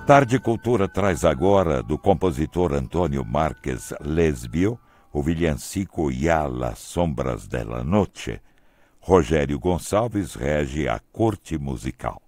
Tarde Cultura traz agora, do compositor Antônio Marques Lesbio, o villancico Y a las sombras de la noche. Rogério Gonçalves rege a corte musical.